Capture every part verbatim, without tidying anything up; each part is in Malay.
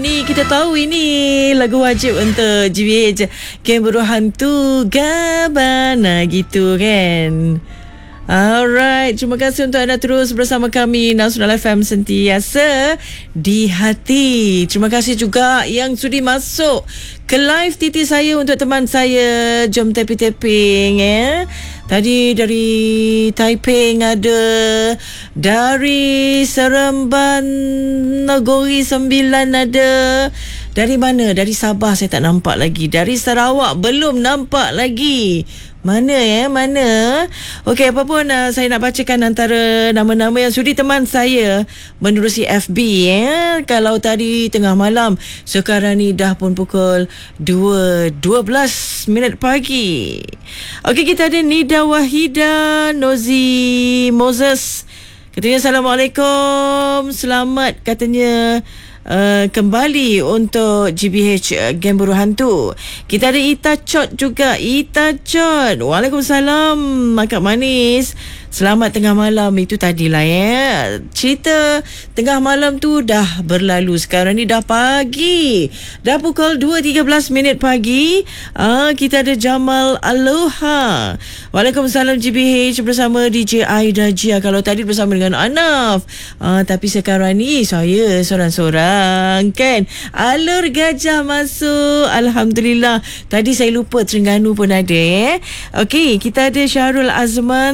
Ni kita tahu ini lagu wajib untuk G B H, Kemburu Hantu Gabana gitu kan. Alright, terima kasih untuk anda terus bersama kami Nasional F M sentiasa di hati. Terima kasih juga yang sudi masuk ke live T T saya untuk teman saya. Jom tapping-tapping ya. Tadi dari Taiping ada, dari Seremban Negeri Sembilan ada. Dari mana? Dari Sabah saya tak nampak lagi. Dari Sarawak belum nampak lagi. Mana ya? Mana? Okey, apa pun uh, saya nak bacakan antara nama-nama yang sudi teman saya menerusi F B ya. Kalau tadi tengah malam, sekarang ni dah pun pukul dua belas minit pagi. Okey, kita ada Nida Wahida Nozi Moses. Katanya Assalamualaikum. Selamat katanya Uh, kembali untuk G B H uh, Gemburu Hantu. Kita ada Ita Chot juga. Ita Chot, Waalaikumsalam Akak Manis. Selamat tengah malam. Itu tadilah ya. Cerita tengah malam tu dah berlalu. Sekarang ni dah pagi. Dah pukul dua tiga belas minit pagi. uh, Kita ada Jamal Aloha. Waalaikumsalam G B H bersama D J Aida Jia. Kalau tadi bersama dengan Anaf, uh, tapi sekarang ni saya sorang-sorang kan. Alur Gajah masuk, Alhamdulillah. Tadi saya lupa Terengganu pun ada eh. Okey, kita ada Syarul Azman.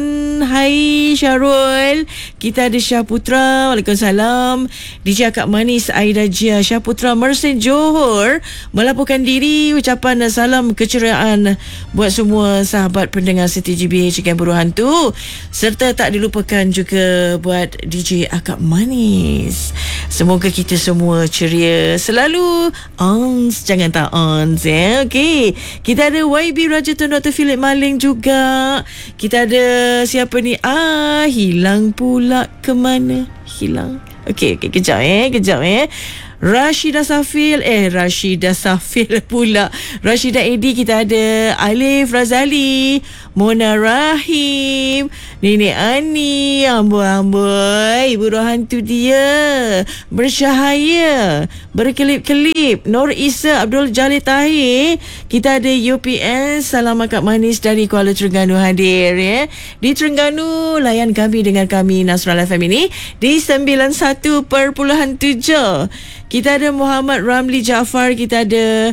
Hai Syarul. Kita ada Syah Putra. Waalaikumsalam. D J Akak Manis Aida Jia. Syah Putra Mersin Johor melaporkan diri. Ucapan salam keceriaan buat semua sahabat pendengar seti G B H Gemburu Hantu, serta tak dilupakan juga buat D J Akak Manis. Semoga kita semua ceria selalu. Ons, jangan tak ons ya. Okey, kita ada Y B Raja Tun Doktor Philip Maling juga. Kita ada siapa ni? Ah, hilang pula ke mana? Hilang. Okey, okey, kejap eh, kejap eh. Rashidah Safil Eh Rashidah Safil pula Rashidah Edi. Kita ada Alif Razali, Mona Rahim, Nenek Ani, amboi-amboi, ibu roh hantu dia bercahaya, berkelip-kelip. Nur Isa Abdul Jalil Tahir. Kita ada U P S. Salam Akak Manis dari Kuala Terengganu hadir ya. Di Terengganu layan kami dengan kami Nasional F M ini di sembilan puluh satu perpuluhan tujuh. Kita ada Muhammad Ramli Jaafar. Kita ada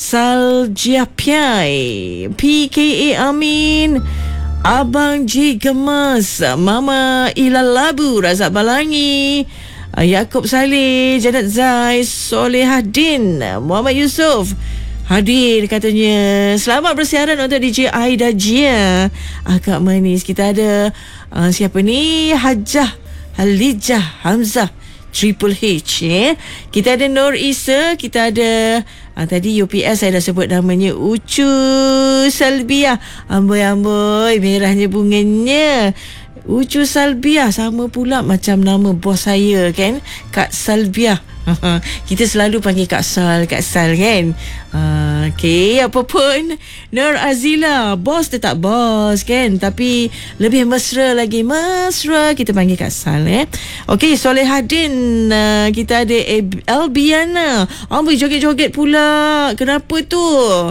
Saljia Piai, P K A Amin, Abang J Gemas, Mama Ilal Labu, Razak Balangi, Yaakob Saleh, Janet Zai, Solehadin, Muhammad Yusof hadir katanya. Selamat bersiaran untuk D J Aida Jia, Akak Manis. Kita ada uh, siapa ni? Hajah Halijah Hamzah Triple H eh. Kita ada Nur Isa. Kita ada ah, tadi U P S saya dah sebut namanya, Ucu Salbiah. Amboi-amboi, merahnya bunganya. Ucu Salbiah sama pula macam nama bos saya kan, Kak Salbiah. Kita selalu panggil Kak Sal, Kak Sal kan. uh, Okay, apa pun, Nur Azila, bos tetap bos kan, tapi lebih mesra lagi, mesra kita panggil Kak Sal eh. Okay, Solehadin. uh, Kita ada Albiana. Amboi, joget-joget pula. Kenapa tu?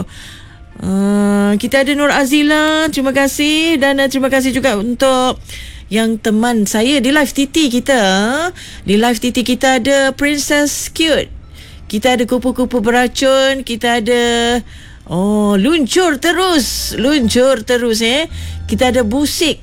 Uh, kita ada Nur Azila. Terima kasih. Dan uh, terima kasih juga untuk yang teman saya di live T T kita. Di live T T kita ada Princess Cute. Kita ada Kupu-Kupu Beracun. Kita ada Oh, luncur terus. Luncur terus eh. Kita ada Busik.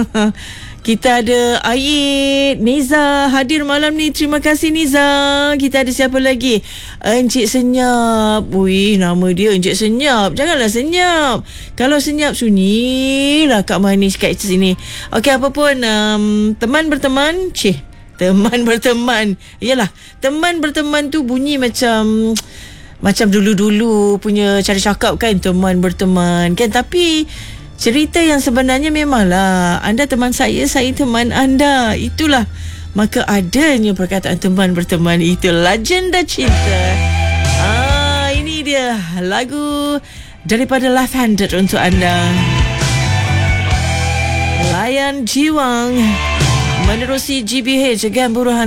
Kita ada Ayit, Niza hadir malam ni. Terima kasih Niza. Kita ada siapa lagi? Encik Senyap. Ui, nama dia Encik Senyap. Janganlah senyap. Kalau senyap, sunyilah Kak Manis kat sini. Okey, apa pun, um, teman berteman. Cih, teman berteman. Yalah, teman berteman tu bunyi macam macam dulu-dulu punya cara cakap kan, teman berteman kan. Tapi cerita yang sebenarnya memanglah anda teman saya, saya teman anda. Itulah maka adanya perkataan teman berteman. Itu legenda cinta. Ah, ini dia lagu daripada Left Handed untuk anda. Layan Jiwang menerusi G B H Gemburu Hantu.